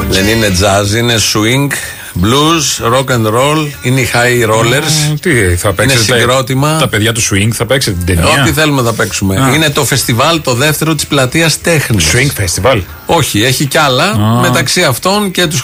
Δεν είναι jazz, είναι swing, blues, rock and roll, είναι οι high rollers. Τι θα παίξετε? Είναι συγκρότημα. Τα παιδιά του swing θα παίξετε την ταινία. Ό,τι θέλουμε θα παίξουμε. Είναι το φεστιβάλ το δεύτερο της Πλατείας Τέχνης. Swing festival. Όχι, έχει κι άλλα. Μεταξύ αυτών και τους